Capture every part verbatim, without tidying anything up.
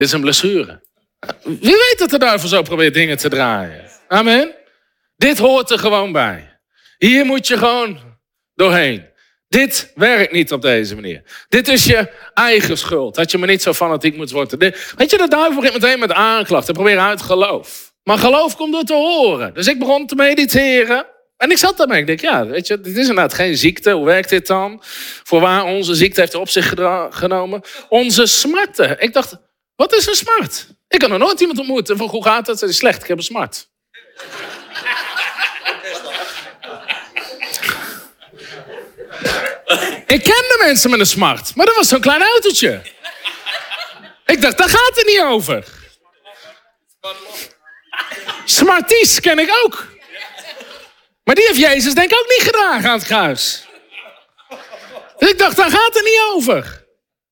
Dit is een blessure. Wie weet dat de duivel zo probeert dingen te draaien. Amen. Dit hoort er gewoon bij. Hier moet je gewoon doorheen. Dit werkt niet op deze manier. Dit is je eigen schuld. Dat je me niet zo fanatiek moet worden. Weet je, de duivel begint meteen met aanklachten. Probeer uit geloof. Maar geloof komt door te horen. Dus ik begon te mediteren. En ik zat daarmee. Ik denk, ja, weet je, dit is inderdaad geen ziekte. Hoe werkt dit dan? Voorwaar, onze ziekte heeft hij op zich gedra- genomen. Onze smarten. Ik dacht, wat is een smart? Ik had nog nooit iemand ontmoet. En van, hoe gaat het? Het is slecht, ik heb een smart. Ik kende mensen met een smart. Maar dat was zo'n klein autootje. Ik dacht, daar gaat het niet over. Smarties ken ik ook. Maar die heeft Jezus denk ik ook niet gedragen aan het kruis. Dus ik dacht, daar gaat het niet over.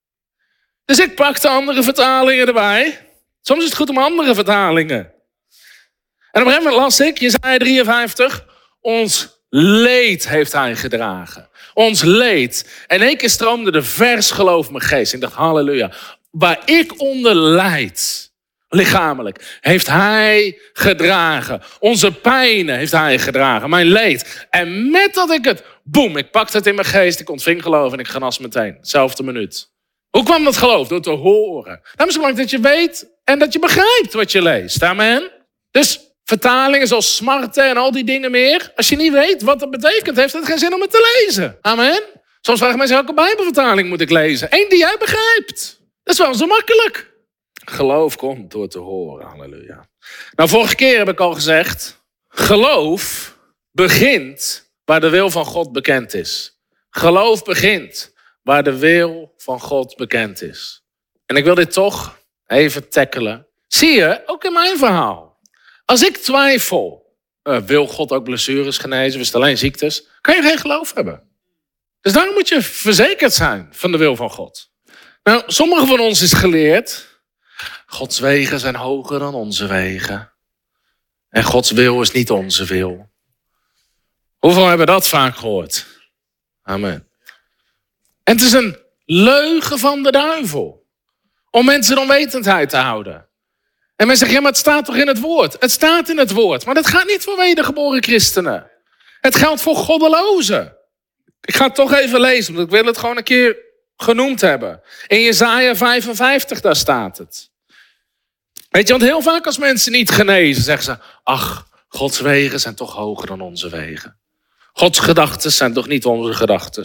Dus ik pakte andere vertalingen erbij. Soms is het goed om andere vertalingen. En op een gegeven moment las ik, Jesaja drieënvijftig. Ons leed heeft hij gedragen. Ons leed. En in één keer stroomde de vers geloof mijn geest. Ik dacht, halleluja. Waar ik onder lijd, lichamelijk, heeft hij gedragen. Onze pijnen heeft hij gedragen. Mijn leed. En met dat ik het, boem, ik pakte het in mijn geest. Ik ontving geloof en ik genas meteen. Zelfde minuut. Hoe kwam dat geloof? Door te horen. Daarom is het belangrijk dat je weet en dat je begrijpt wat je leest. Amen. Dus vertalingen zoals smarten en al die dingen meer. Als je niet weet wat dat betekent, heeft het geen zin om het te lezen. Amen. Soms vragen mensen, welke Bijbelvertaling moet ik lezen? Eén die jij begrijpt. Dat is wel zo makkelijk. Geloof komt door te horen. Halleluja. Nou, vorige keer heb ik al gezegd, geloof begint waar de wil van God bekend is. Geloof begint waar de wil van God bekend is. En ik wil dit toch even tackelen. Zie je, ook in mijn verhaal. Als ik twijfel, uh, wil God ook blessures genezen, of is het alleen ziektes, kan je geen geloof hebben. Dus daarom moet je verzekerd zijn van de wil van God. Nou, sommigen van ons is geleerd, Gods wegen zijn hoger dan onze wegen. En Gods wil is niet onze wil. Hoeveel hebben dat vaak gehoord? Amen. En het is een leugen van de duivel. Om mensen in onwetendheid te houden. En mensen zeggen, ja, maar het staat toch in het woord? Het staat in het woord. Maar dat gaat niet voor wedergeboren christenen. Het geldt voor goddelozen. Ik ga het toch even lezen, want ik wil het gewoon een keer genoemd hebben. In Jesaja vijfenvijftig, daar staat het. Weet je, want heel vaak als mensen niet genezen, zeggen ze, ach, Gods wegen zijn toch hoger dan onze wegen. Gods gedachten zijn toch niet onze gedachten.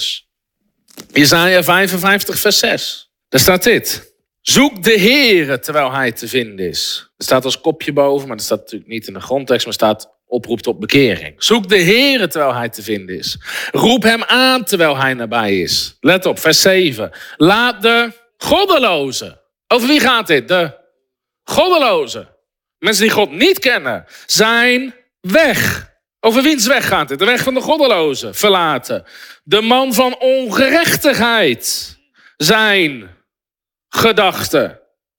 Jesaja vijfenvijftig, vers zes. Daar staat dit. Zoek de Heere terwijl hij te vinden is. Er staat als kopje boven, maar dat staat natuurlijk niet in de grondtekst, maar staat oproep tot bekering. Zoek de Heere terwijl hij te vinden is. Roep hem aan terwijl hij nabij is. Let op, vers zeven. Laat de goddelozen. Over wie gaat dit? De goddelozen. Mensen die God niet kennen, zijn weg. Over wiens weg gaat dit? De weg van de goddelozen verlaten. De man van ongerechtigheid zijn gedachten.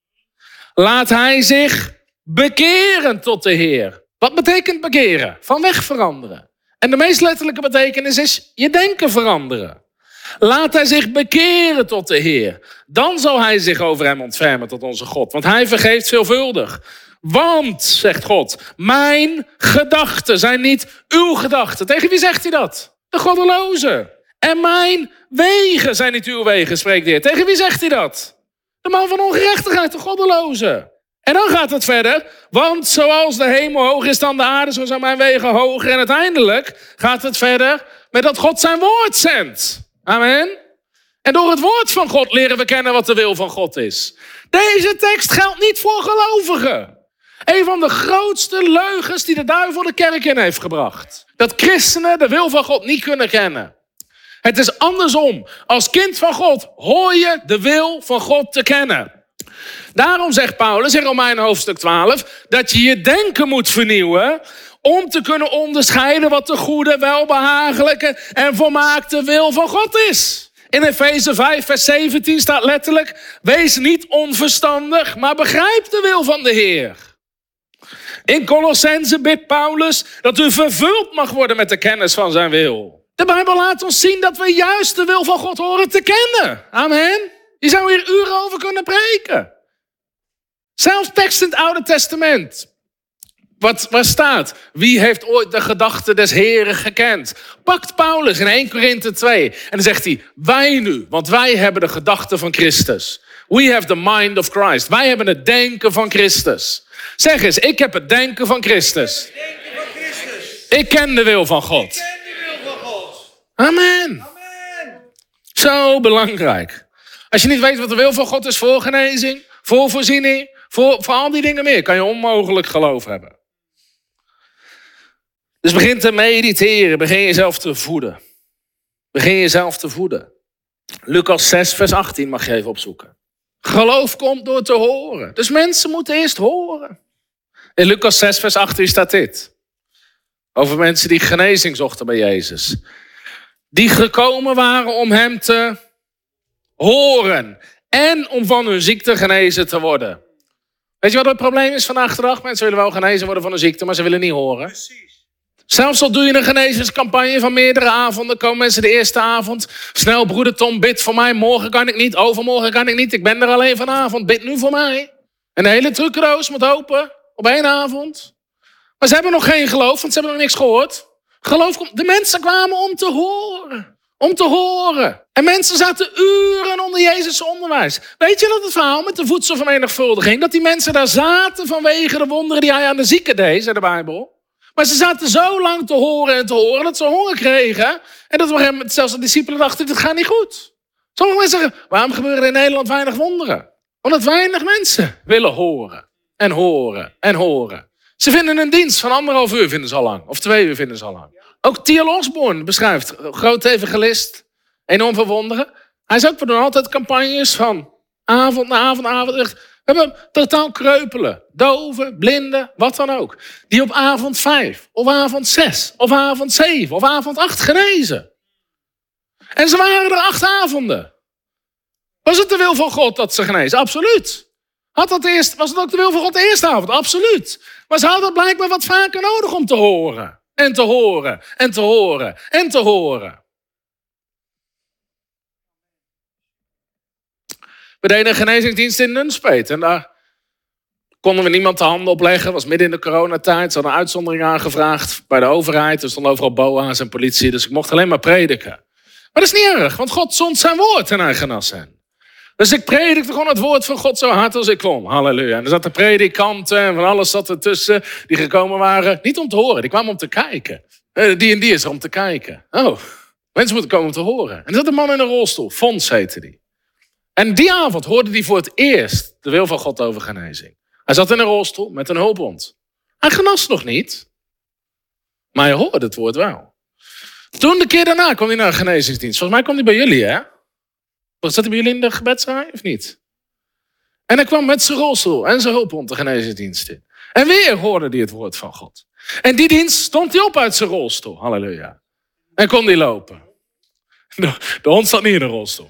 Laat hij zich bekeren tot de Heer. Wat betekent bekeren? Van weg veranderen. En de meest letterlijke betekenis is je denken veranderen. Laat hij zich bekeren tot de Heer. Dan zal hij zich over hem ontfermen tot onze God. Want hij vergeeft veelvuldig. Want, zegt God, mijn gedachten zijn niet uw gedachten. Tegen wie zegt hij dat? De goddelozen. En mijn wegen zijn niet uw wegen, spreekt de Heer. Tegen wie zegt hij dat? De man van ongerechtigheid, de goddeloze. En dan gaat het verder. Want zoals de hemel hoog is dan de aarde, zo zijn mijn wegen hoger. En uiteindelijk gaat het verder met dat God zijn woord zendt. Amen. En door het woord van God leren we kennen wat de wil van God is. Deze tekst geldt niet voor gelovigen. Een van de grootste leugens die de duivel de kerk in heeft gebracht. Dat christenen de wil van God niet kunnen kennen. Het is andersom. Als kind van God hoor je de wil van God te kennen. Daarom zegt Paulus in Romeinen hoofdstuk twaalf... dat je je denken moet vernieuwen om te kunnen onderscheiden wat de goede, welbehagelijke en volmaakte wil van God is. In Efeze vijf, vers zeventien staat letterlijk... wees niet onverstandig, maar begrijp de wil van de Heer. In Colossenzen bidt Paulus dat u vervuld mag worden met de kennis van zijn wil. De Bijbel laat ons zien dat we juist de wil van God horen te kennen. Amen. Je zou hier uren over kunnen preken. Zelfs tekst in het Oude Testament. Wat, waar staat? Wie heeft ooit de gedachten des Heren gekend? Pakt Paulus in Eerste Korinthe twee. En dan zegt hij, wij nu, want wij hebben de gedachten van Christus. We have the mind of Christ. Wij hebben het denken van Christus. Zeg eens, ik heb het denken van Christus. Denken van Christus. Ik ken de wil van God. Ik ken de wil van God. Amen. Amen. Zo belangrijk. Als je niet weet wat de wil van God is voor genezing, voor voorziening, voor, voor al die dingen meer, kan je onmogelijk geloof hebben. Dus begin te mediteren, begin jezelf te voeden. Begin jezelf te voeden. Lucas zes, vers achttien mag je even opzoeken. Geloof komt door te horen. Dus mensen moeten eerst horen. In Lucas zes, vers achttien staat dit. Over mensen die genezing zochten bij Jezus. Die gekomen waren om hem te horen. En om van hun ziekte genezen te worden. Weet je wat het probleem is vandaag de dag? Mensen willen wel genezen worden van hun ziekte, maar ze willen niet horen. Precies. Zelfs al doe je een genezingscampagne van meerdere avonden, komen mensen de eerste avond. Snel, broeder Tom, bid voor mij. Morgen kan ik niet, overmorgen kan ik niet. Ik ben er alleen vanavond. Bid nu voor mij. En de hele trucendoos moet open op één avond. Maar ze hebben nog geen geloof, want ze hebben nog niks gehoord. Geloof komt. De mensen kwamen om te horen. Om te horen. En mensen zaten uren onder Jezus' onderwijs. Weet je dat het verhaal met de voedselvermenigvuldiging, dat die mensen daar zaten vanwege de wonderen die hij aan de zieken deed, zei de Bijbel. Maar ze zaten zo lang te horen en te horen dat ze honger kregen. En dat we zelfs de discipelen dachten, dit gaat niet goed. Sommige mensen zeggen, waarom gebeuren er in Nederland weinig wonderen? Omdat weinig mensen willen horen. En horen en horen. Ze vinden een dienst van anderhalf uur vinden ze al lang. Of twee uur vinden ze al lang. Ook T L Osborne beschrijft, groot evangelist, enorm veel wonderen. Hij zegt, we doen altijd campagnes van avond na avond na avond. We hebben totaal kreupelen, doven, blinden, wat dan ook. Die op avond vijf, of avond zes, of avond zeven, of avond acht genezen. En ze waren er acht avonden. Was het de wil van God dat ze genezen? Absoluut. Had dat eerst, was het ook de wil van God de eerste avond? Absoluut. Maar ze hadden blijkbaar wat vaker nodig om te horen. En te horen, en te horen, en te horen. We deden een genezingsdienst in Nunspeet. En daar konden we niemand de handen opleggen. Het was midden in de coronatijd. Ze hadden een uitzondering aangevraagd bij de overheid. Er stonden overal boa's en politie. Dus ik mocht alleen maar prediken. Maar dat is niet erg, want God zond zijn woord en hij genas hen. Dus ik predikte gewoon het woord van God zo hard als ik kon. Halleluja. En er zaten predikanten en van alles zat ertussen. Die gekomen waren, niet om te horen, die kwamen om te kijken. Die en die is er om te kijken. Oh, mensen moeten komen om te horen. En er zat een man in een rolstoel, Fons heette die. En die avond hoorde hij voor het eerst de wil van God over genezing. Hij zat in een rolstoel met een hulphond. Hij genas nog niet. Maar hij hoorde het woord wel. Toen de keer daarna kwam hij naar een genezingsdienst. Volgens mij kwam hij bij jullie, hè? Zat hij bij jullie in de gebedsrij of niet? En hij kwam met zijn rolstoel en zijn hulphond de genezingsdienst in. En weer hoorde hij het woord van God. En die dienst stond hij op uit zijn rolstoel. Halleluja. En kon hij lopen. De, de hond zat niet in de rolstoel.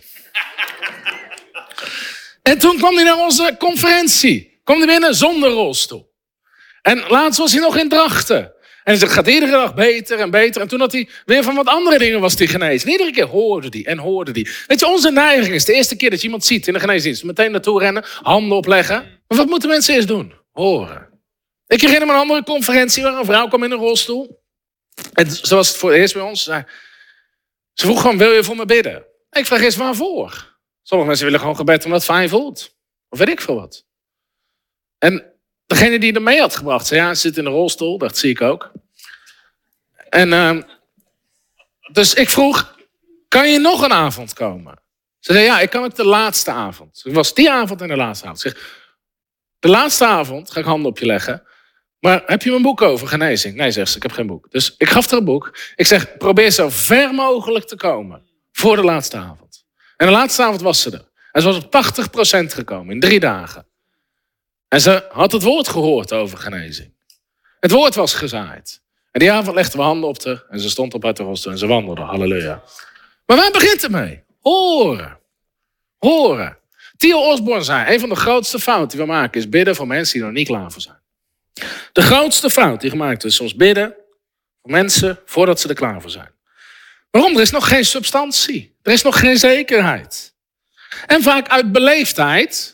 En toen kwam hij naar onze conferentie. Kwam hij binnen zonder rolstoel. En laatst was hij nog in Drachten. En het gaat iedere dag beter en beter. En toen had hij weer van wat andere dingen was hij genezen. En iedere keer hoorde hij en hoorde hij. Weet je, onze neiging is de eerste keer dat je iemand ziet in de geneesdienst. Meteen naartoe rennen, handen opleggen. Maar wat moeten mensen eerst doen? Horen. Ik herinner me een andere conferentie waar een vrouw kwam in een rolstoel. En zo was het voor het eerst bij ons. Ze vroeg gewoon, wil je voor me bidden? Ik vraag eens, waarvoor? Sommige mensen willen gewoon gebed omdat het fijn voelt. Of weet ik veel wat. En degene die er mee had gebracht, zei ja, ze zit in een rolstoel. Dat zie ik ook. En uh, dus ik vroeg, kan je nog een avond komen? Ze zei ja, ik kan ook de laatste avond. Het was die avond en de laatste avond. Ik zeg, de laatste avond ga ik handen op je leggen. Maar heb je mijn boek over genezing? Nee, zegt ze, ik heb geen boek. Dus ik gaf haar een boek. Ik zeg, probeer zo ver mogelijk te komen. Voor de laatste avond. En de laatste avond was ze er. En ze was op tachtig procent gekomen in drie dagen. En ze had het woord gehoord over genezing. Het woord was gezaaid. En die avond legden we handen op haar. En ze stond op uit de rolstoel en ze wandelde. Halleluja. Maar waar begint het mee? Horen. Horen. T L Osborne zei, een van de grootste fouten die we maken is bidden voor mensen die er nog niet klaar voor zijn. De grootste fout die gemaakt is soms bidden voor mensen voordat ze er klaar voor zijn. Waarom? Er is nog geen substantie. Er is nog geen zekerheid. En vaak uit beleefdheid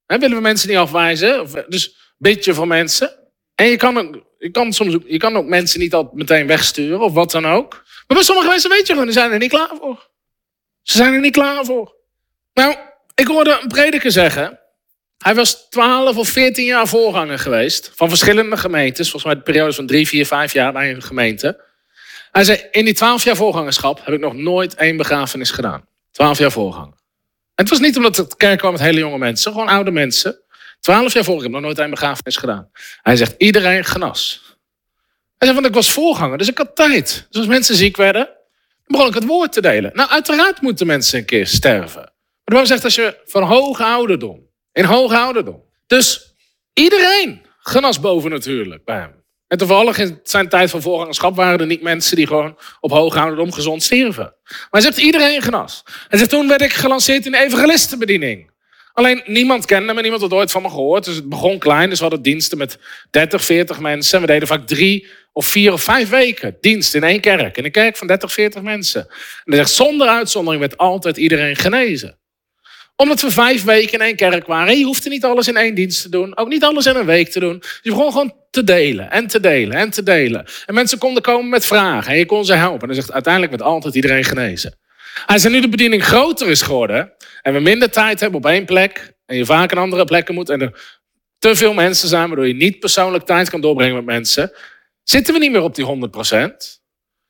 He, willen we mensen niet afwijzen. Of, dus bid je voor mensen. En je kan, ook, je, kan soms ook, je kan ook mensen niet altijd meteen wegsturen of wat dan ook. Maar bij sommige mensen weet je gewoon, die zijn er niet klaar voor. Ze zijn er niet klaar voor. Nou, ik hoorde een prediker zeggen. Hij was twaalf of veertien jaar voorganger geweest. Van verschillende gemeentes. Volgens mij de periode van drie, vier, vijf jaar bij een gemeente. Hij zei, in die twaalf jaar voorgangerschap heb ik nog nooit één begrafenis gedaan. Twaalf jaar voorganger. En het was niet omdat het kerk kwam met hele jonge mensen. Gewoon oude mensen. Twaalf jaar voorganger, ik heb nog nooit één begrafenis gedaan. Hij zegt, iedereen genas. Hij zegt, want ik was voorganger, dus ik had tijd. Dus als mensen ziek werden, dan begon ik het woord te delen. Nou, uiteraard moeten mensen een keer sterven. Maar de Bijbel zegt, als je van hoge ouderdom. In hoge ouderdom. Dus iedereen genas boven natuurlijk bij hem. En toevallig in zijn tijd van voorgangerschap waren er niet mensen die gewoon op hoge ouderdom gezond stierven. Maar hij zegt iedereen genas. Hij zegt toen werd ik gelanceerd in de evangelistenbediening. Alleen niemand kende me, niemand had ooit van me gehoord. Dus het begon klein, dus we hadden diensten met dertig, veertig mensen. We deden vaak drie of vier of vijf weken dienst in één kerk. In een kerk van dertig, veertig mensen. En hij zegt zonder uitzondering werd altijd iedereen genezen. Omdat we vijf weken in één kerk waren. En je hoefde niet alles in één dienst te doen. Ook niet alles in een week te doen. Dus je begon gewoon te delen en te delen en te delen. En mensen konden komen met vragen. En je kon ze helpen. En hij zegt uiteindelijk werd altijd iedereen genezen. Hij zegt nu de bediening groter is geworden. En we minder tijd hebben op één plek. En je vaak aan andere plekken moet. En er te veel mensen zijn. Waardoor je niet persoonlijk tijd kan doorbrengen met mensen. Zitten we niet meer op die honderd procent.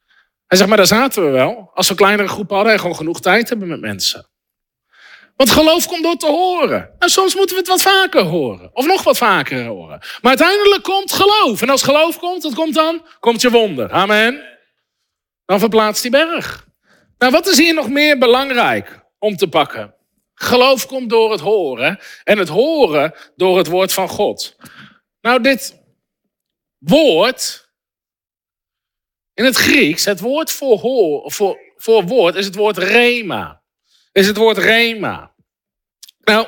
Hij zegt maar daar zaten we wel. Als we kleinere groepen hadden en gewoon genoeg tijd hebben met mensen. Want geloof komt door te horen. En soms moeten we het wat vaker horen. Of nog wat vaker horen. Maar uiteindelijk komt geloof. En als geloof komt, wat komt dan? Komt je wonder. Amen. Dan verplaatst die berg. Nou, wat is hier nog meer belangrijk om te pakken? Geloof komt door het horen. En het horen door het woord van God. Nou, dit woord, in het Grieks, het woord voor, hoor, voor, voor woord is het woord rema. Is het woord rema. Nou,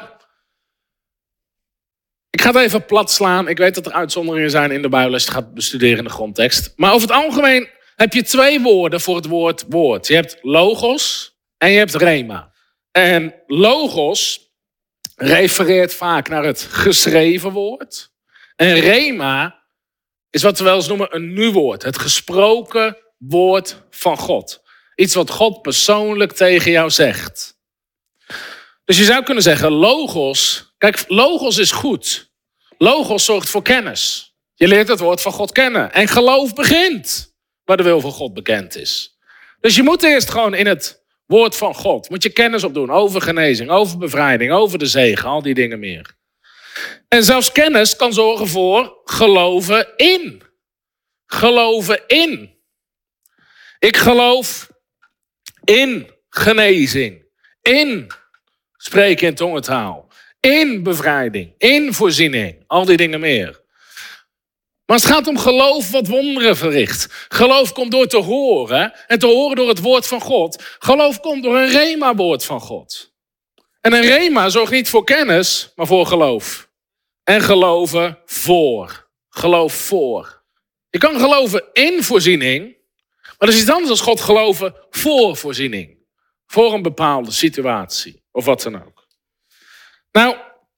ik ga het even plat slaan. Ik weet dat er uitzonderingen zijn in de Bijbel als je het gaat bestuderen in de grondtekst. Maar over het algemeen heb je twee woorden voor het woord woord. Je hebt logos en je hebt rema. En logos refereert vaak naar het geschreven woord. En rema is wat we wel eens noemen een nu-woord. Het gesproken woord van God. Iets wat God persoonlijk tegen jou zegt. Dus je zou kunnen zeggen, logos... Kijk, logos is goed. Logos zorgt voor kennis. Je leert het woord van God kennen. En geloof begint waar de wil van God bekend is. Dus je moet eerst gewoon in het woord van God. Moet je kennis opdoen over genezing, over bevrijding, over de zegen. Al die dingen meer. En zelfs kennis kan zorgen voor geloven in. Geloven in. Ik geloof in genezing. In spreken in tongentaal. In bevrijding. In voorziening. Al die dingen meer. Maar het gaat om geloof wat wonderen verricht. Geloof komt door te horen. En te horen door het woord van God. Geloof komt door een rema-woord van God. En een rema zorgt niet voor kennis, maar voor geloof. En geloven voor. Geloof voor. Je kan geloven in voorziening. Maar dat is iets anders dan God geloven voor voorziening. Voor een bepaalde situatie. Of wat dan ook. Nou,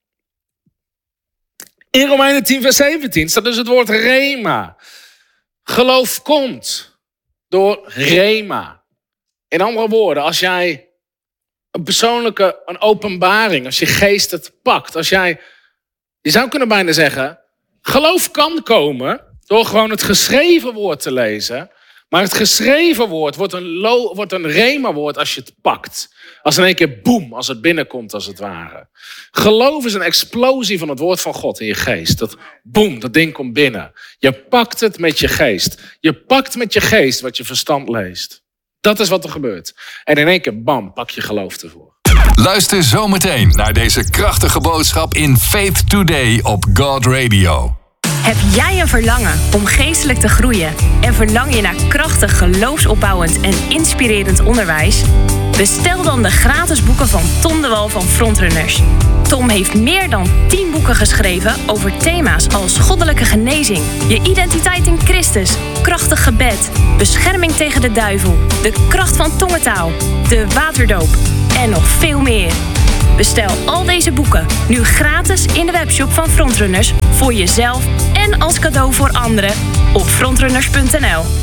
in Romeinen tien vers zeventien staat dus het woord rema. Geloof komt door rema. In andere woorden, als jij een persoonlijke, een openbaring, als je geest het pakt. Als jij, je zou kunnen bijna zeggen, geloof kan komen door gewoon het geschreven woord te lezen. Maar het geschreven woord wordt een, lo, wordt een rema-woord als je het pakt. Als in één keer boem, als het binnenkomt als het ware. Geloof is een explosie van het woord van God in je geest. Dat boem, dat ding komt binnen. Je pakt het met je geest. Je pakt met je geest wat je verstand leest. Dat is wat er gebeurt. En in één keer bam, pak je geloof ervoor. Luister zometeen naar deze krachtige boodschap in Faith Today op God Radio. Heb jij een verlangen om geestelijk te groeien en verlang je naar krachtig, geloofsopbouwend en inspirerend onderwijs? Bestel dan de gratis boeken van Tom de Wal van Frontrunners. Tom heeft meer dan tien boeken geschreven over thema's als goddelijke genezing, je identiteit in Christus, krachtig gebed, bescherming tegen de duivel, de kracht van tongentaal, de waterdoop en nog veel meer. Bestel al deze boeken nu gratis in de webshop van Frontrunners voor jezelf en als cadeau voor anderen op frontrunners punt n l.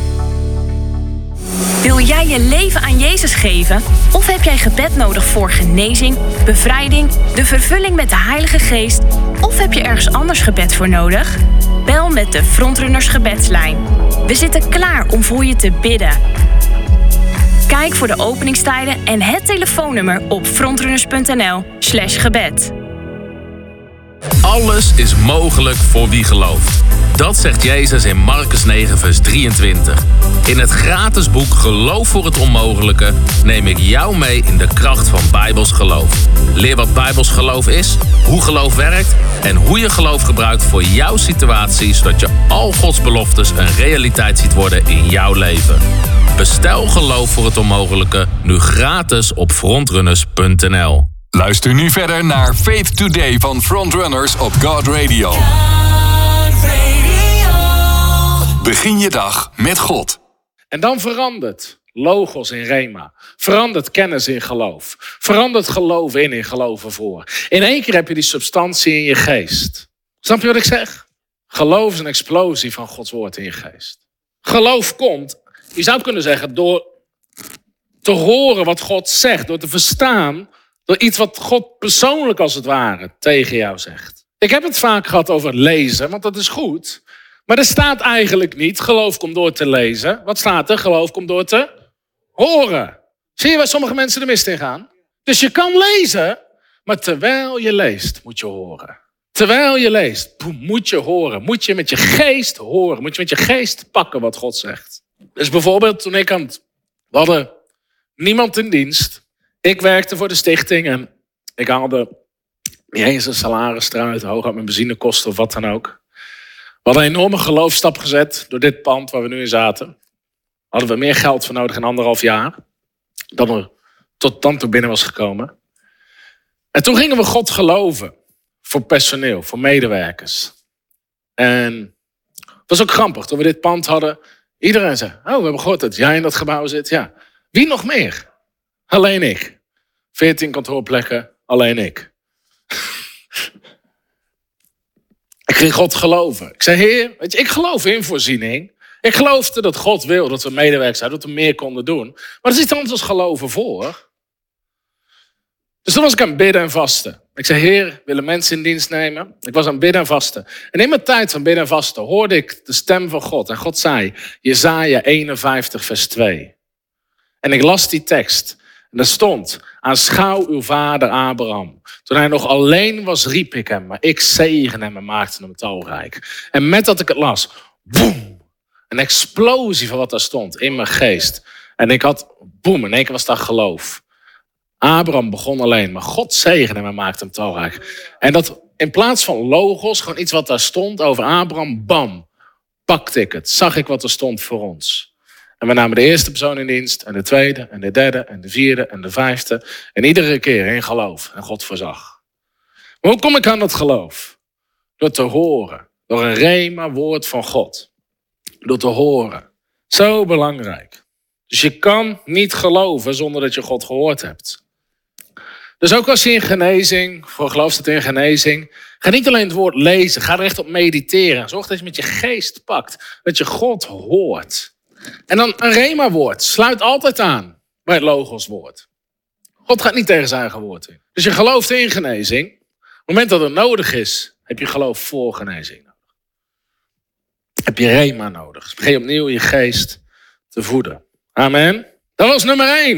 Wil jij je leven aan Jezus geven? Of heb jij gebed nodig voor genezing, bevrijding, de vervulling met de Heilige Geest? Of heb je ergens anders gebed voor nodig? Bel met de Frontrunners gebedslijn. We zitten klaar om voor je te bidden. Kijk voor de openingstijden en het telefoonnummer op frontrunners punt n l slash gebed. Alles is mogelijk voor wie gelooft. Dat zegt Jezus in Marcus negen vers drieëntwintig. In het gratis boek Geloof voor het onmogelijke neem ik jou mee in de kracht van Bijbels geloof. Leer wat Bijbels geloof is, hoe geloof werkt en hoe je geloof gebruikt voor jouw situatie, zodat je al Gods beloftes een realiteit ziet worden in jouw leven. Bestel Geloof voor het onmogelijke nu gratis op frontrunners punt n l. Luister nu verder naar Faith Today van Frontrunners op God Radio. Begin je dag met God. En dan verandert logos in rema. Verandert kennis in geloof. Verandert geloof in in geloven voor. In één keer heb je die substantie in je geest. Snap je wat ik zeg? Geloof is een explosie van Gods woord in je geest. Geloof komt, je zou kunnen zeggen, door te horen wat God zegt. Door te verstaan, door iets wat God persoonlijk als het ware tegen jou zegt. Ik heb het vaak gehad over lezen, want dat is goed. Maar er staat eigenlijk niet, geloof komt door te lezen. Wat staat er? Geloof komt door te horen. Zie je waar sommige mensen de mist in gaan? Dus je kan lezen, maar terwijl je leest, moet je horen. Terwijl je leest, moet je horen. Moet je met je geest horen. Moet je met je geest pakken wat God zegt. Dus bijvoorbeeld toen ik aan het... We hadden niemand in dienst. Ik werkte voor de stichting en ik haalde niet eens een salaris eruit, hoog uit mijn benzinekosten of wat dan ook. We hadden een enorme geloofstap gezet door dit pand waar we nu in zaten. Hadden we meer geld voor nodig in anderhalf jaar dan er tot dan toe binnen was gekomen. En toen gingen we God geloven voor personeel, voor medewerkers. En het was ook grappig, toen we dit pand hadden, iedereen zei, oh, we hebben gehoord dat jij in dat gebouw zit. Ja. Wie nog meer? Alleen ik. veertien kantoorplekken, alleen ik. Ik ging God geloven. Ik zei, Heer, weet je, ik geloof in voorziening. Ik geloofde dat God wil dat we medewerkers zijn, dat we meer konden doen. Maar dat is iets anders als geloven voor. Dus toen was ik aan het bidden en vasten. Ik zei, Heer, willen mensen in dienst nemen? Ik was aan het bidden en vasten. En in mijn tijd van bidden en vasten hoorde ik de stem van God. En God zei, Jesaja eenenvijftig vers twee. En ik las die tekst. En daar stond, aanschouw uw vader Abraham. Toen hij nog alleen was, riep ik hem. Maar ik zegen hem en maakte hem talrijk. En met dat ik het las, boem. Een explosie van wat daar stond in mijn geest. En ik had, boem, in één keer was dat geloof. Abraham begon alleen, maar God zegende hem en maakte hem talrijk. En dat in plaats van logos, gewoon iets wat daar stond over Abraham, bam, pakte ik het. Zag ik wat er stond voor ons. En we namen de eerste persoon in dienst, en de tweede, en de derde, en de vierde, en de vijfde. En iedere keer in geloof. En God voorzag. Maar hoe kom ik aan dat geloof? Door te horen. Door een rema woord van God. Door te horen. Zo belangrijk. Dus je kan niet geloven zonder dat je God gehoord hebt. Dus ook als je in genezing, voor geloof staat in genezing, ga niet alleen het woord lezen, ga er echt op mediteren. Zorg dat je met je geest pakt, dat je God hoort. En dan een rema-woord, sluit altijd aan bij het logoswoord. God gaat niet tegen zijn eigen woord in. Dus je gelooft in genezing. Op het moment dat het nodig is, heb je geloof voor genezing nodig. Heb je rema nodig. Dus begin opnieuw je geest te voeden. Amen. Dat was nummer één.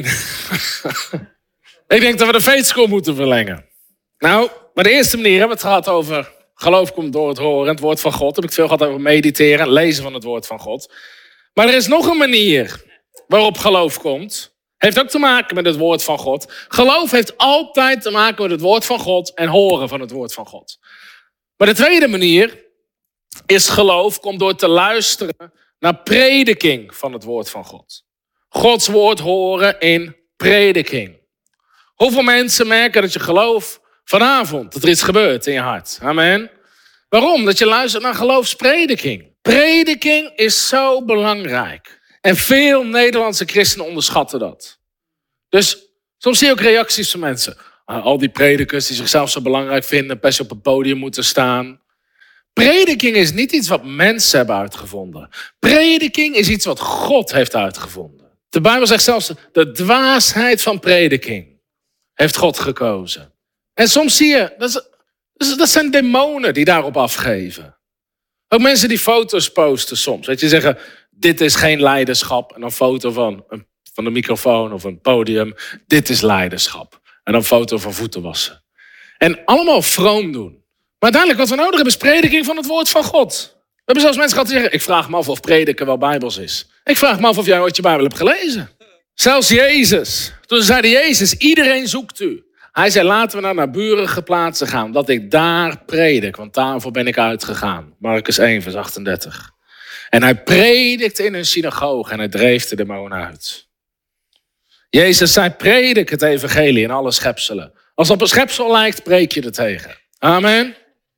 Ik denk dat we de faith school moeten verlengen. Nou, maar de eerste manier hebben we het gehad over geloof komt door het horen en het woord van God. Heb ik veel gehad over mediteren en lezen van het woord van God. Maar er is nog een manier waarop geloof komt. Heeft ook te maken met het woord van God. Geloof heeft altijd te maken met het woord van God en horen van het woord van God. Maar de tweede manier is geloof komt door te luisteren naar prediking van het woord van God. Gods woord horen in prediking. Hoeveel mensen merken dat je gelooft vanavond, dat er iets gebeurt in je hart? Amen. Waarom? Dat je luistert naar geloofsprediking. Prediking is zo belangrijk. En veel Nederlandse christenen onderschatten dat. Dus soms zie je ook reacties van mensen. Al die predikers die zichzelf zo belangrijk vinden, best op een podium moeten staan. Prediking is niet iets wat mensen hebben uitgevonden. Prediking is iets wat God heeft uitgevonden. De Bijbel zegt zelfs, de dwaasheid van prediking heeft God gekozen. En soms zie je, dat, is, dat zijn demonen die daarop afgeven. Ook mensen die foto's posten soms. Weet je, zeggen, dit is geen leiderschap. En dan een foto van een, van een microfoon of een podium. Dit is leiderschap. En dan een foto van voeten wassen. En allemaal vroom doen. Maar uiteindelijk wat we nodig hebben is prediking van het woord van God. We hebben zelfs mensen gehad die zeggen, ik vraag me af of prediken wel bijbels is. Ik vraag me af of jij ooit je Bijbel hebt gelezen. Zelfs Jezus. Toen zeide Jezus, iedereen zoekt u. Hij zei, laten we naar naburige plaatsen gaan, dat ik daar predik, want daarvoor ben ik uitgegaan. Marcus één, vers achtendertig. En hij predikte in een synagoge en hij dreef de demonen uit. Jezus zei, predik het evangelie in alle schepselen. Als het op een schepsel lijkt, preek je er tegen. Amen.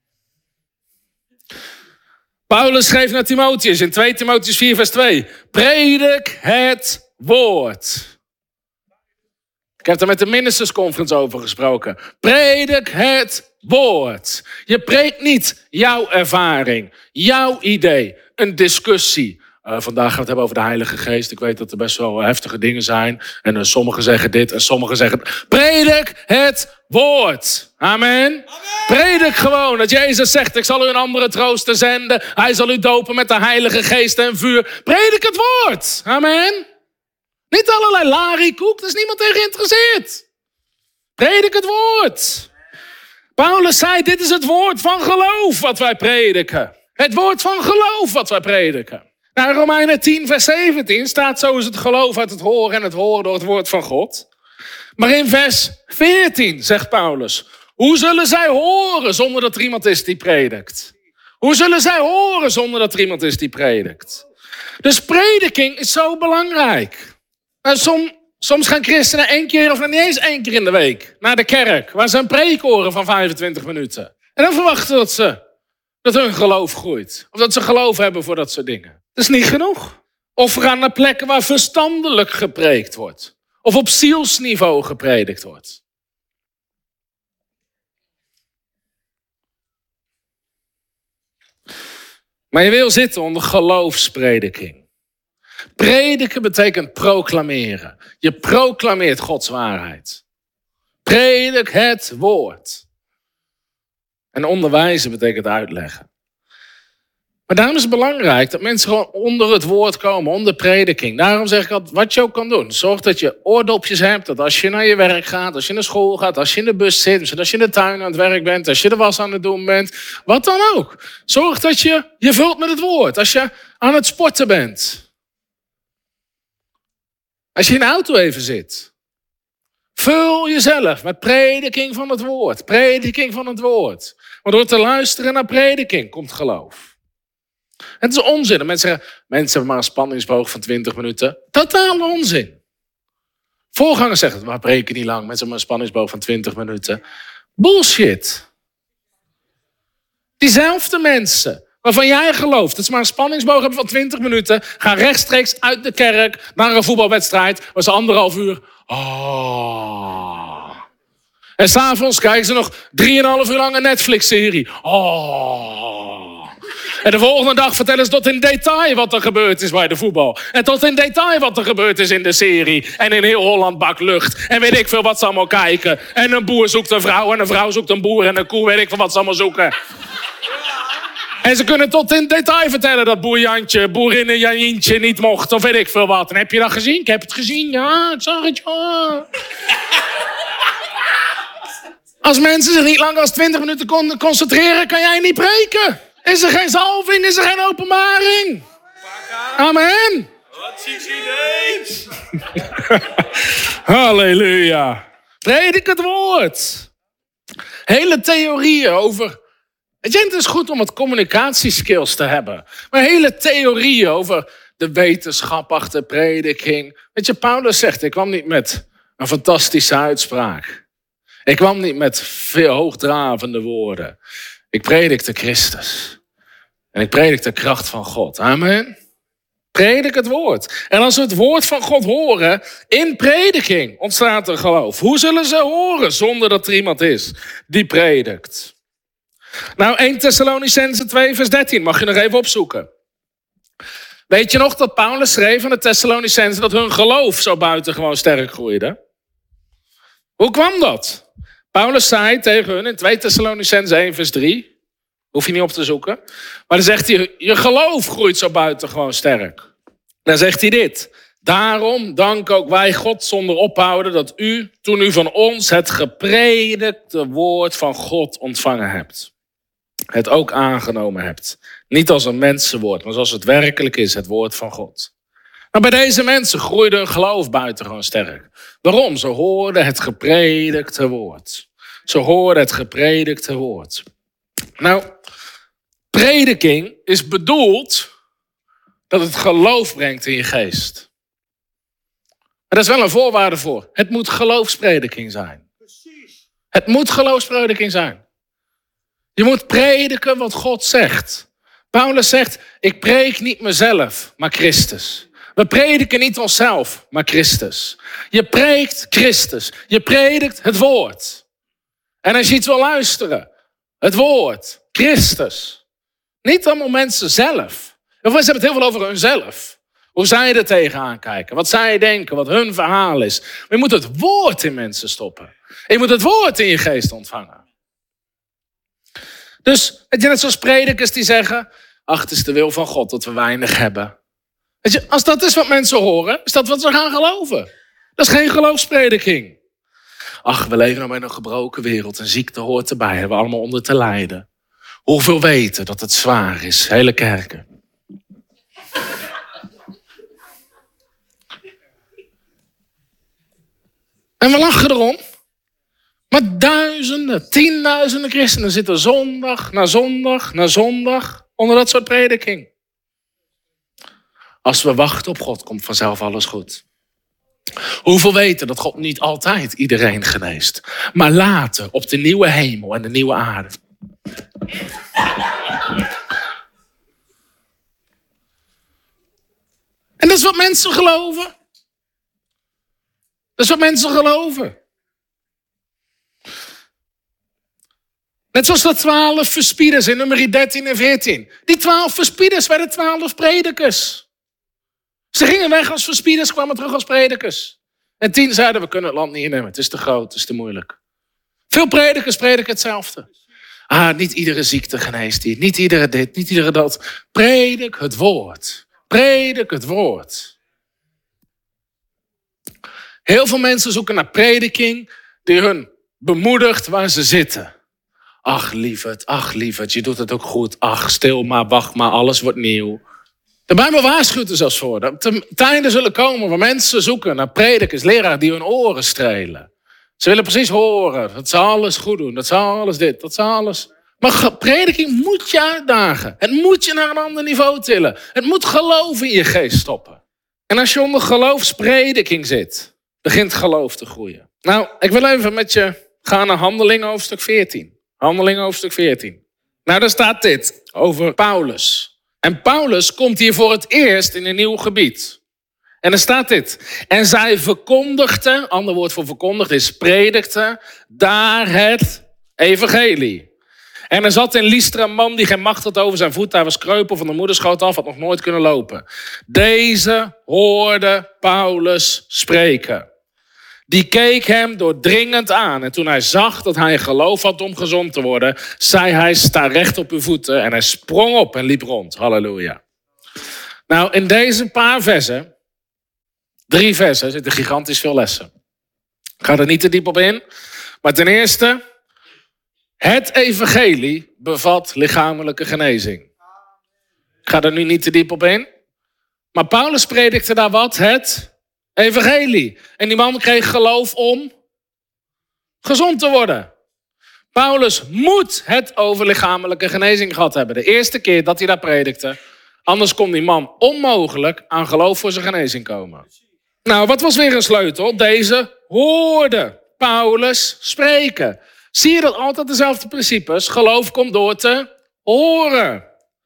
Paulus schreef naar Timotheus in twee Timotheus vier, vers twee. Predik het woord. Ik heb er met de Ministers Conference over gesproken. Predik het woord. Je preekt niet jouw ervaring, jouw idee, een discussie. Uh, vandaag gaan we het hebben over de Heilige Geest. Ik weet dat er best wel heftige dingen zijn. En uh, sommigen zeggen dit en sommigen zeggen... Predik het woord. Amen. Amen. Predik gewoon dat Jezus zegt... Ik zal u een andere trooster zenden. Hij zal u dopen met de Heilige Geest en vuur. Predik het woord. Amen. Niet allerlei lariekoek. Daar is niemand in geïnteresseerd. Predik het woord. Paulus zei... Dit is het woord van geloof wat wij prediken. Het woord van geloof wat wij prediken. Nou, in Romeinen tien, vers zeventien staat zo is het geloof uit het horen en het horen door het woord van God. Maar in vers veertien zegt Paulus, hoe zullen zij horen zonder dat er iemand is die predikt? Hoe zullen zij horen zonder dat er iemand is die predikt? Dus prediking is zo belangrijk. En som, soms gaan christenen één keer of niet eens één keer in de week naar de kerk, waar ze een preek horen van vijfentwintig minuten. En dan verwachten dat ze dat hun geloof groeit. Of dat ze geloof hebben voor dat soort dingen. Dat is niet genoeg. Of we gaan naar plekken waar verstandelijk gepreekt wordt. Of op zielsniveau gepredikt wordt. Maar je wil zitten onder geloofsprediking. Prediken betekent proclameren. Je proclameert Gods waarheid. Predik het woord. En onderwijzen betekent uitleggen. Maar daarom is het belangrijk dat mensen gewoon onder het woord komen, onder prediking. Daarom zeg ik altijd, wat je ook kan doen. Zorg dat je oordopjes hebt, dat als je naar je werk gaat, als je naar school gaat, als je in de bus zit, als je in de tuin aan het werk bent, als je de was aan het doen bent, wat dan ook. Zorg dat je je vult met het woord. Als je aan het sporten bent. Als je in de auto even zit. Vul jezelf met prediking van het woord. Prediking van het woord. Want door te luisteren naar prediking komt geloof. Het is onzin. Mensen zeggen, mensen hebben maar een spanningsboog van twintig minuten. Totaal onzin. Voorgangers zeggen, we preken niet lang. Mensen hebben maar een spanningsboog van twintig minuten. Bullshit. Diezelfde mensen waarvan jij gelooft dat ze maar een spanningsboog hebben van twintig minuten... gaan rechtstreeks uit de kerk naar een voetbalwedstrijd... waar ze anderhalf uur... Oh. En s'avonds kijken ze nog drieënhalf uur lang een Netflix-serie. Oh. En de volgende dag vertellen ze tot in detail wat er gebeurd is bij de voetbal. En tot in detail wat er gebeurd is in de serie. En in heel Holland bak lucht. En weet ik veel wat ze allemaal kijken. En een boer zoekt een vrouw. En een vrouw zoekt een boer. En een koe, weet ik veel wat ze allemaal zoeken. En ze kunnen tot in detail vertellen dat boer Jantje, boerinnen Jantje niet mocht. Of weet ik veel wat. En heb je dat gezien? Ik heb het gezien, ja. Ik zag het, ja. Als mensen zich niet langer dan twintig minuten kon concentreren, kan jij niet preken. Is er geen zalving, is er geen openbaring. Amen. Wat zie je ineens? Halleluja. Predik het woord. Hele theorieën over... Het is goed om wat communicatieskills te hebben. Maar hele theorieën over de wetenschap achter prediking. Weet je, Paulus zegt, ik kwam niet met een fantastische uitspraak. Ik kwam niet met veel hoogdravende woorden. Ik predikte Christus. En ik predikte de kracht van God. Amen. Predik het woord. En als we het woord van God horen, in prediking ontstaat er geloof. Hoe zullen ze horen zonder dat er iemand is die predikt? Nou, Eerste Thessalonicenzen twee vers dertien, mag je nog even opzoeken. Weet je nog dat Paulus schreef aan de Thessalonicenzen dat hun geloof zo buitengewoon sterk groeide? Hoe kwam dat? Paulus zei tegen hun in Tweede Thessalonicenzen één vers drie... Hoef je niet op te zoeken. Maar dan zegt hij, je geloof groeit zo buitengewoon sterk. Dan zegt hij dit. Daarom danken ook wij God zonder ophouden dat u, toen u van ons het gepredikte woord van God ontvangen hebt. Het ook aangenomen hebt. Niet als een mensenwoord, maar zoals het werkelijk is, het woord van God. Maar bij deze mensen groeide hun geloof buitengewoon sterk. Waarom? Ze hoorden het gepredikte woord. Ze hoorden het gepredikte woord. Nou, prediking is bedoeld dat het geloof brengt in je geest. Maar daar is wel een voorwaarde voor. Het moet geloofsprediking zijn. Het moet geloofsprediking zijn. Je moet prediken wat God zegt. Paulus zegt, ik predik niet mezelf, maar Christus. We prediken niet onszelf, maar Christus. Je preekt Christus. Je predikt het woord. En als je iets wil luisteren, het woord, Christus. Niet allemaal mensen zelf. Of ze hebben het heel veel over hunzelf. Hoe zij er tegenaan kijken. Wat zij denken, wat hun verhaal is. Maar je moet het woord in mensen stoppen. En je moet het woord in je geest ontvangen. Dus, weet je, net zoals predikers die zeggen, ach, het is de wil van God dat we weinig hebben. Weet je, als dat is wat mensen horen, is dat wat ze gaan geloven. Dat is geen geloofsprediking. Ach, we leven nou in een gebroken wereld en ziekte hoort erbij. Hebben we allemaal onder te lijden. Hoeveel weten dat het zwaar is, hele kerken. En we lachen erom. Maar duizenden, tienduizenden christenen zitten zondag na zondag na zondag onder dat soort prediking. Als we wachten op God, komt vanzelf alles goed. Hoeveel weten dat God niet altijd iedereen geneest, maar later op de nieuwe hemel en de nieuwe aarde. En dat is wat mensen geloven. Dat is wat mensen geloven. Net zoals de twaalf verspieders in nummer dertien en veertien. Die twaalf verspieders werden twaalf predikers. Ze gingen weg als verspieders, kwamen terug als predikers. En tien zeiden, we kunnen het land niet innemen. Het is te groot, het is te moeilijk. Veel predikers prediken hetzelfde. Ah, niet iedere ziekte geneest hier. Niet iedere dit, niet iedere dat. Predik het woord. Predik het woord. Heel veel mensen zoeken naar prediking die hun bemoedigt waar ze zitten. Ach lieverd, ach lieverd, je doet het ook goed. Ach, stil maar, wacht maar, alles wordt nieuw. De Bijbel waarschuwt er zelfs voor. Dat er tijden zullen komen waar mensen zoeken naar predikers, leraren die hun oren strelen. Ze willen precies horen dat ze alles goed doen, dat ze alles dit, dat ze alles... Maar prediking moet je uitdagen. Het moet je naar een ander niveau tillen. Het moet geloof in je geest stoppen. En als je onder geloofsprediking zit, begint geloof te groeien. Nou, ik wil even met je gaan naar Handelingen hoofdstuk veertien. Handelingen hoofdstuk veertien. Nou, daar staat dit over Paulus. En Paulus komt hier voor het eerst in een nieuw gebied. En er staat dit. En zij verkondigde, ander woord voor verkondigd is predikte, daar het evangelie. En er zat in Lystra een man die geen macht had over zijn voet. Hij was kreupel van de moederschoot af, had nog nooit kunnen lopen. Deze hoorde Paulus spreken. Die keek hem doordringend aan. En toen hij zag dat hij geloof had om gezond te worden, zei hij, sta recht op uw voeten. En hij sprong op en liep rond. Halleluja. Nou, in deze paar versen, drie versen, zitten gigantisch veel lessen. Ik ga er niet te diep op in. Maar ten eerste, het evangelie bevat lichamelijke genezing. Ik ga er nu niet te diep op in. Maar Paulus predikte daar wat? Het evangelie. En die man kreeg geloof om gezond te worden. Paulus moet het over lichamelijke genezing gehad hebben. De eerste keer dat hij daar predikte. Anders kon die man onmogelijk aan geloof voor zijn genezing komen. Nou, wat was weer een sleutel? Deze hoorde Paulus spreken. Zie je dat altijd dezelfde principes? Geloof komt door te horen.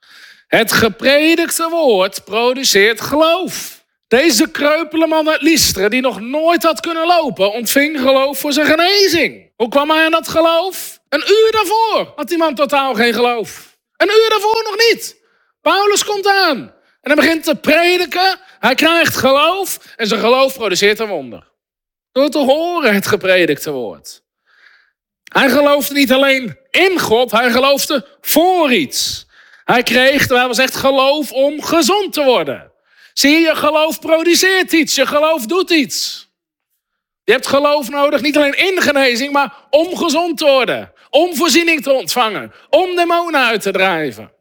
Het gepredikte woord produceert geloof. Deze kreupele man uit Lystra, die nog nooit had kunnen lopen, ontving geloof voor zijn genezing. Hoe kwam hij aan dat geloof? Een uur daarvoor had die man totaal geen geloof. Een uur daarvoor nog niet. Paulus komt aan en hij begint te prediken. Hij krijgt geloof en zijn geloof produceert een wonder. Door te horen het gepredikte woord. Hij geloofde niet alleen in God, hij geloofde voor iets. Hij kreeg, terwijl was echt geloof om gezond te worden. Zie je, je geloof produceert iets, je geloof doet iets. Je hebt geloof nodig, niet alleen in genezing, maar om gezond te worden. Om voorziening te ontvangen, om demonen uit te drijven.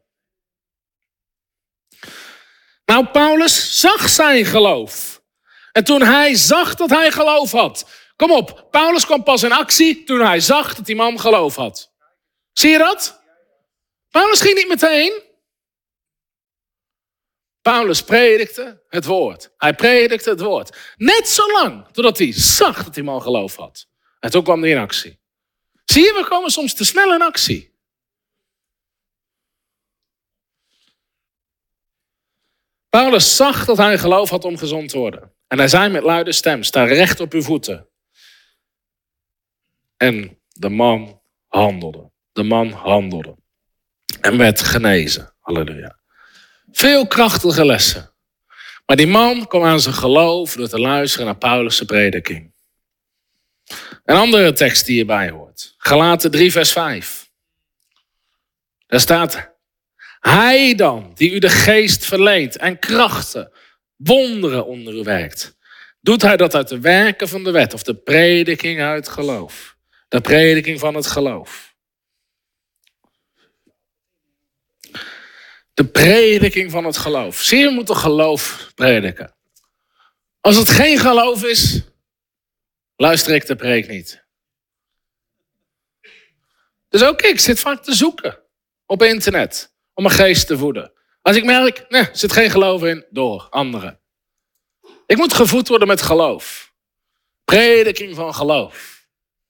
Nou, Paulus zag zijn geloof. En toen hij zag dat hij geloof had. Kom op, Paulus kwam pas in actie toen hij zag dat die man geloof had. Zie je dat? Paulus ging niet meteen. Paulus predikte het woord. Hij predikte het woord. Net zo lang totdat hij zag dat die man geloof had. En toen kwam hij in actie. Zie je, we komen soms te snel in actie. Paulus zag dat hij geloof had om gezond te worden. En hij zei met luide stem, sta recht op uw voeten. En de man handelde. De man handelde. En werd genezen. Halleluja. Veel krachtige lessen. Maar die man kwam aan zijn geloof door te luisteren naar Paulus' prediking. Een andere tekst die hierbij hoort. Galaten drie vers vijf. Daar staat... Hij dan, die u de geest verleent en krachten, wonderen onder u werkt. Doet hij dat uit de werken van de wet of de prediking uit geloof? De prediking van het geloof. De prediking van het geloof. Zie je, we moeten geloof prediken. Als het geen geloof is, luister ik de preek niet. Dus ook ik zit vaak te zoeken op internet. Om mijn geest te voeden. Als ik merk, nee, er zit geen geloof in, door anderen. Ik moet gevoed worden met geloof. Prediking van geloof.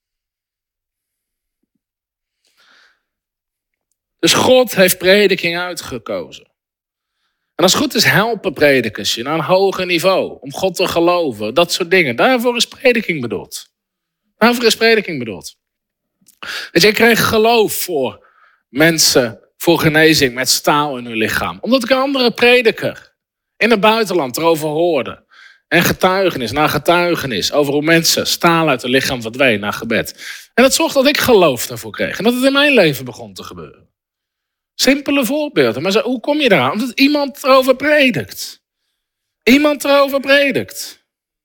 Dus God heeft prediking uitgekozen. En als het goed is, helpen predikers je naar een hoger niveau. Om God te geloven, dat soort dingen. Daarvoor is prediking bedoeld. Daarvoor is prediking bedoeld. Dus ik kreeg geloof voor mensen... voor genezing met staal in hun lichaam. Omdat ik een andere prediker in het buitenland erover hoorde. En getuigenis na getuigenis over hoe mensen staal uit hun lichaam verdween na gebed. En dat zorgde dat ik geloof daarvoor kreeg. En dat het in mijn leven begon te gebeuren. Simpele voorbeelden. Maar zo, hoe kom je daar? Omdat iemand erover predikt. Iemand erover predikt.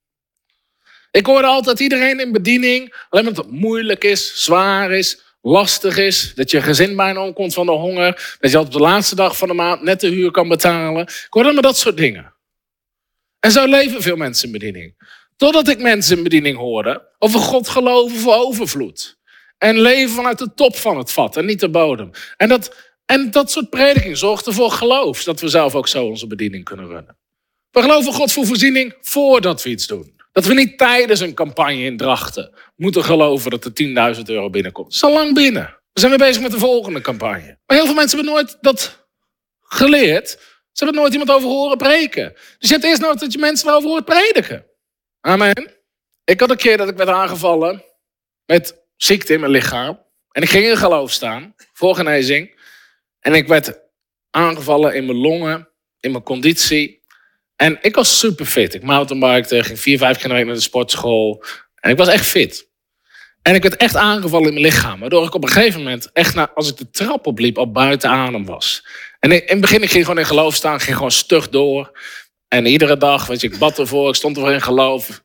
Ik hoorde altijd iedereen in bediening. Alleen maar dat het moeilijk is, zwaar is... lastig is, dat je gezin bijna omkomt van de honger, dat je op de laatste dag van de maand net de huur kan betalen. Ik hoorde maar dat soort dingen. En zo leven veel mensen in bediening. Totdat ik mensen in bediening hoorde over God geloven voor overvloed. En leven vanuit de top van het vat en niet de bodem. En dat, en dat soort prediking zorgt ervoor geloof, dat we zelf ook zo onze bediening kunnen runnen. We geloven God voor voorziening voordat we iets doen. Dat we niet tijdens een campagne in Drachten moeten geloven dat er tienduizend euro binnenkomt. Dat is al lang binnen. We zijn weer bezig met de volgende campagne. Maar heel veel mensen hebben nooit dat geleerd. Ze hebben er nooit iemand over horen preken. Dus je hebt eerst nodig dat je mensen erover hoort prediken. Amen. Ik had een keer dat ik werd aangevallen met ziekte in mijn lichaam. En ik ging in geloof staan voor genezing. En ik werd aangevallen in mijn longen, in mijn conditie. En ik was super fit. Ik mountainbikte, ging vier, vijf keer naar de sportschool. En ik was echt fit. En ik werd echt aangevallen in mijn lichaam. Waardoor ik op een gegeven moment, echt na, als ik de trap opliep, al buiten adem was. En in het begin, ik ging gewoon in geloof staan. Ging gewoon stug door. En iedere dag, weet je, ik bad ervoor. Ik stond ervoor in geloof.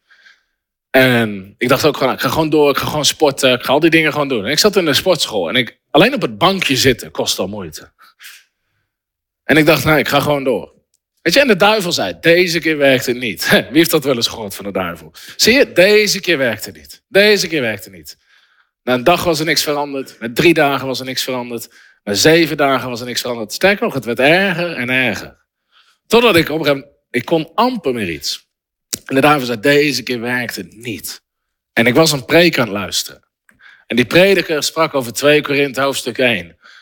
En ik dacht ook gewoon, ik ga gewoon door. Ik ga gewoon sporten. Ik ga al die dingen gewoon doen. En ik zat in de sportschool. En ik, alleen op het bankje zitten kost al moeite. En ik dacht, nou, ik ga gewoon door. Weet je, en de duivel zei, deze keer werkt het niet. Wie heeft dat wel eens gehoord van de duivel? Zie je, deze keer werkt het niet. Deze keer werkt het niet. Na een dag was er niks veranderd. Na drie dagen was er niks veranderd. Na zeven dagen was er niks veranderd. Sterker nog, het werd erger en erger. Totdat ik op een gegeven moment, ik kon amper meer iets. En de duivel zei, deze keer werkt het niet. En ik was een preek aan het luisteren. En die prediker sprak over twee Korinthe hoofdstuk één.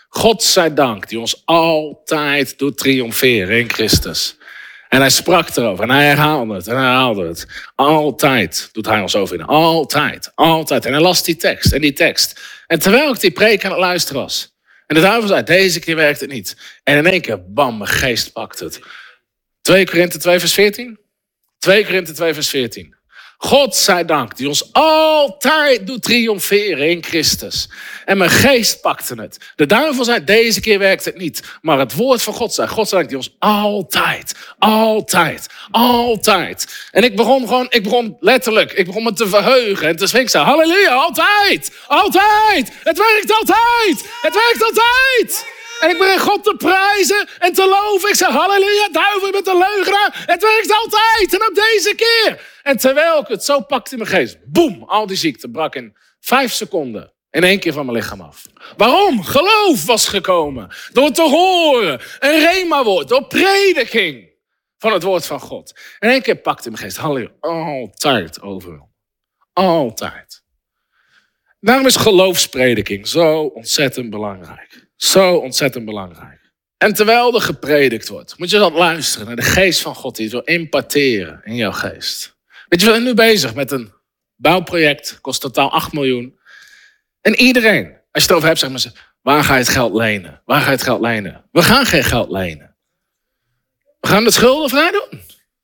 God zij dank, die ons altijd doet triomferen in Christus. En hij sprak erover en hij herhaalde het en hij herhaalde het. Altijd doet hij ons overwinnen. Altijd, altijd. En hij las die tekst en die tekst. En terwijl ik die preek aan het luisteren was. En de duivel zei, deze keer werkt het niet. En in één keer, bam, mijn geest pakt het. twee Korinthe twee vers veertien. twee Korinthe twee vers veertien. God zij dank, die ons altijd doet triomferen in Christus. En mijn geest pakte het. De duivel zei, deze keer werkt het niet. Maar het woord van God zei, God zij dank, die ons altijd, altijd, altijd. En ik begon gewoon, ik begon letterlijk, ik begon me te verheugen en te swingen. Ik zei, halleluja, altijd, altijd. Het werkt altijd, het werkt altijd. En ik begon God te prijzen en te loven. Ik zei, halleluja, duivel, je bent een leugenaar. Het werkt altijd en ook deze keer. En terwijl ik het zo pakte in mijn geest, boem, al die ziekte brak in vijf seconden in één keer van mijn lichaam af. Waarom? Geloof was gekomen. Door te horen, een rema-woord, door prediking van het woord van God. In één keer pakte in mijn geest, halleluja, altijd overal. Altijd. Daarom is geloofsprediking zo ontzettend belangrijk. Zo ontzettend belangrijk. En terwijl er gepredikt wordt, moet je dan luisteren naar de geest van God die het wil imparteren in jouw geest. Weet je, we zijn nu bezig met een bouwproject, kost totaal acht miljoen. En iedereen, als je het over hebt, zegt mensen, waar ga je het geld lenen? Waar ga je het geld lenen? We gaan geen geld lenen. We gaan het schuldenvrij doen.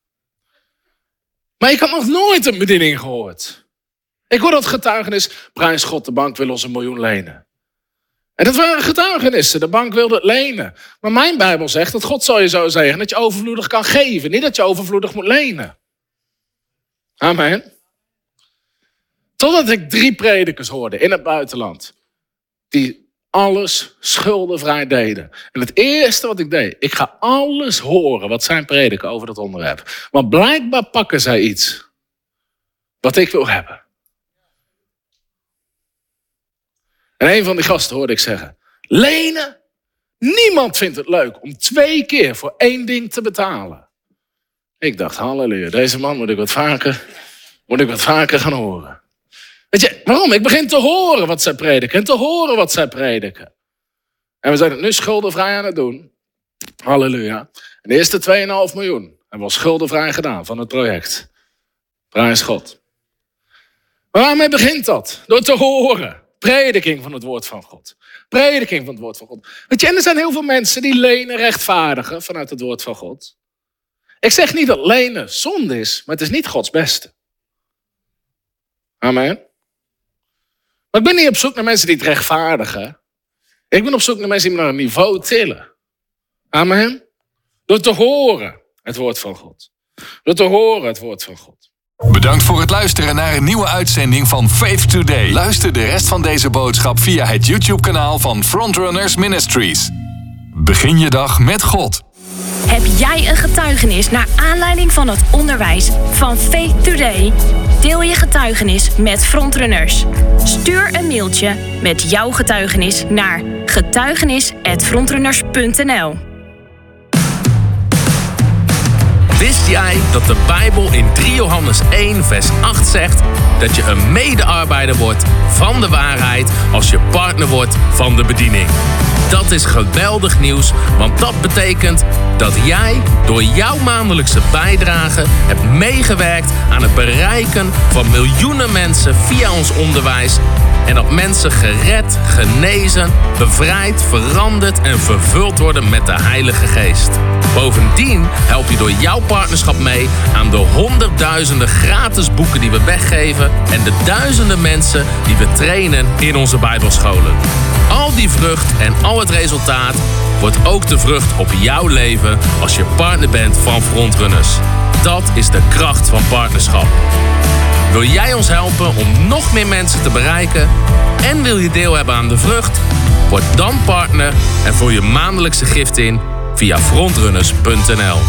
Maar ik had nog nooit een bediening gehoord. Ik hoor dat getuigenis, prijs God, de bank wil ons een miljoen lenen. En dat waren getuigenissen, de bank wilde het lenen. Maar mijn Bijbel zegt dat God zal je zo zeggen dat je overvloedig kan geven. Niet dat je overvloedig moet lenen. Amen. Totdat ik drie predikers hoorde in het buitenland. Die alles schuldenvrij deden. En het eerste wat ik deed, ik ga alles horen wat zij prediken over dat onderwerp. Want blijkbaar pakken zij iets wat ik wil hebben. En een van die gasten hoorde ik zeggen, lenen? Niemand vindt het leuk om twee keer voor één ding te betalen. Ik dacht, halleluja, deze man moet ik wat vaker, moet ik wat vaker gaan horen. Weet je, waarom? Ik begin te horen wat zij prediken en te horen wat zij prediken. En we zijn het nu schuldenvrij aan het doen. Halleluja. En de eerste twee komma vijf miljoen hebben we al schuldenvrij gedaan van het project. Prijs God. Maar waarmee begint dat? Door te horen. Prediking van het woord van God. Prediking van het woord van God. Weet je, en er zijn heel veel mensen die lenen rechtvaardigen vanuit het woord van God. Ik zeg niet dat lenen zonde is, maar het is niet Gods beste. Amen. Maar ik ben niet op zoek naar mensen die het rechtvaardigen. Ik ben op zoek naar mensen die me naar een niveau tillen. Amen. Door te horen het woord van God. Door te horen het woord van God. Bedankt voor het luisteren naar een nieuwe uitzending van Faith Today. Luister de rest van deze boodschap via het YouTube-kanaal van Frontrunners Ministries. Begin je dag met God. Heb jij een getuigenis naar aanleiding van het onderwijs van Faith Today? Deel je getuigenis met Frontrunners. Stuur een mailtje met jouw getuigenis naar getuigenis apenstaartje frontrunners punt n l. Wist jij dat de Bijbel in drie Johannes één vers acht zegt dat je een medearbeider wordt van de waarheid als je partner wordt van de bediening? Dat is geweldig nieuws, want dat betekent dat jij door jouw maandelijkse bijdrage hebt meegewerkt aan het bereiken van miljoenen mensen via ons onderwijs. En dat mensen gered, genezen, bevrijd, veranderd en vervuld worden met de Heilige Geest. Bovendien help je door jouw partnerschap mee aan de honderdduizenden gratis boeken die we weggeven en de duizenden mensen die we trainen in onze Bijbelscholen. Al die vrucht en al het resultaat wordt ook de vrucht op jouw leven als je partner bent van Frontrunners. Dat is de kracht van partnerschap. Wil jij ons helpen om nog meer mensen te bereiken en wil je deel hebben aan de vrucht? Word dan partner en vul je maandelijkse gift in via frontrunners punt n l.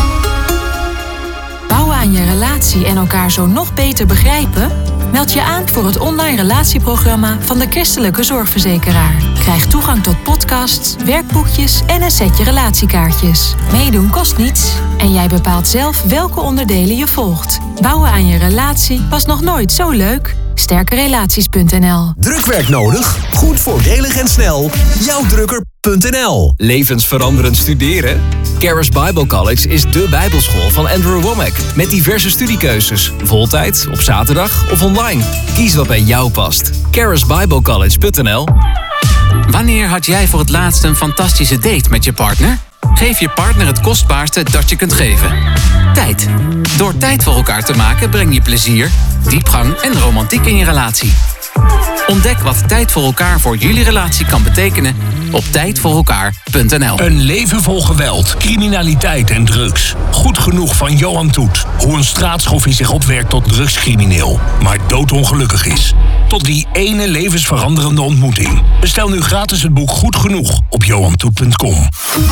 Bouwen aan je relatie en elkaar zo nog beter begrijpen? Meld je aan voor het online relatieprogramma van de Christelijke Zorgverzekeraar. Krijg toegang tot podcasts, werkboekjes en een setje relatiekaartjes. Meedoen kost niets en jij bepaalt zelf welke onderdelen je volgt. Bouwen aan je relatie was nog nooit zo leuk. sterkerelaties punt n l. Drukwerk nodig? Goed, voordelig en snel. jouw drukker punt n l. Levensveranderend studeren? Charis Bible College is dé bijbelschool van Andrew Wommack. Met diverse studiekeuzes. Voltijd, op zaterdag of online. Kies wat bij jou past. charis bible college punt n l. Wanneer had jij voor het laatst een fantastische date met je partner? Geef je partner het kostbaarste dat je kunt geven. Tijd. Door tijd voor elkaar te maken breng je plezier, diepgang en romantiek in je relatie. Ontdek wat tijd voor elkaar voor jullie relatie kan betekenen op tijd voor elkaar punt n l. Een leven vol geweld, criminaliteit en drugs. Goed genoeg van Johan Toet. Hoe een straatschoffie zich opwerkt tot drugscrimineel, maar doodongelukkig is. Tot die ene levensveranderende ontmoeting. Bestel nu gratis het boek Goed Genoeg op johan toet punt com.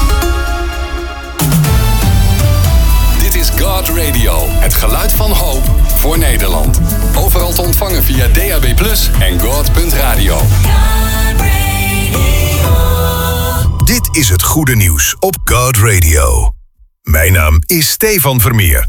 Dit is God Radio, het geluid van hoop voor Nederland. Overal te ontvangen via D A B plus, en god punt radio. Dit is het goede nieuws op God Radio. Mijn naam is Stefan Vermeer.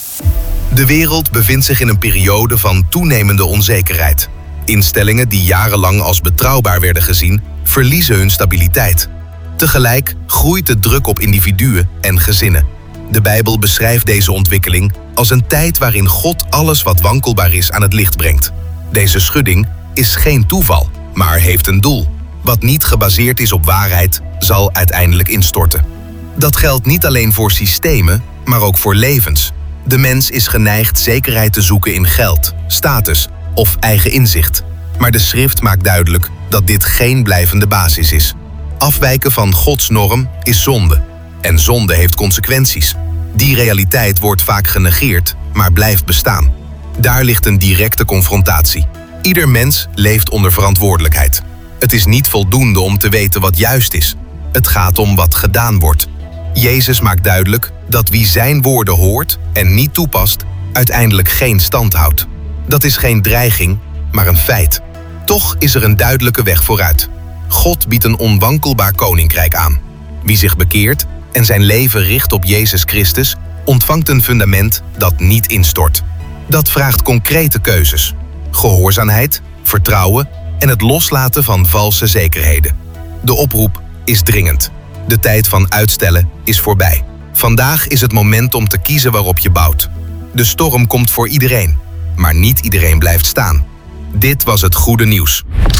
De wereld bevindt zich in een periode van toenemende onzekerheid. Instellingen die jarenlang als betrouwbaar werden gezien, verliezen hun stabiliteit. Tegelijk groeit de druk op individuen en gezinnen. De Bijbel beschrijft deze ontwikkeling als een tijd waarin God alles wat wankelbaar is aan het licht brengt. Deze schudding is geen toeval, maar heeft een doel. Wat niet gebaseerd is op waarheid, zal uiteindelijk instorten. Dat geldt niet alleen voor systemen, maar ook voor levens. De mens is geneigd zekerheid te zoeken in geld, status of eigen inzicht. Maar de schrift maakt duidelijk dat dit geen blijvende basis is. Afwijken van Gods norm is zonde. En zonde heeft consequenties. Die realiteit wordt vaak genegeerd, maar blijft bestaan. Daar ligt een directe confrontatie. Ieder mens leeft onder verantwoordelijkheid. Het is niet voldoende om te weten wat juist is. Het gaat om wat gedaan wordt. Jezus maakt duidelijk dat wie zijn woorden hoort en niet toepast, uiteindelijk geen stand houdt. Dat is geen dreiging, maar een feit. Toch is er een duidelijke weg vooruit. God biedt een onwankelbaar koninkrijk aan. Wie zich bekeert en zijn leven richt op Jezus Christus, ontvangt een fundament dat niet instort. Dat vraagt concrete keuzes. Gehoorzaamheid, vertrouwen en het loslaten van valse zekerheden. De oproep is dringend. De tijd van uitstellen is voorbij. Vandaag is het moment om te kiezen waarop je bouwt. De storm komt voor iedereen, maar niet iedereen blijft staan. Dit was het goede nieuws.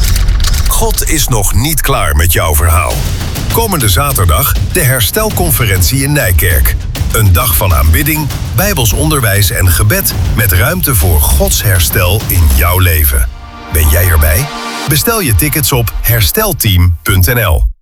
God is nog niet klaar met jouw verhaal. Komende zaterdag de herstelconferentie in Nijkerk. Een dag van aanbidding, bijbels onderwijs en gebed met ruimte voor Gods herstel in jouw leven. Ben jij erbij? Bestel je tickets op herstelteam punt n l.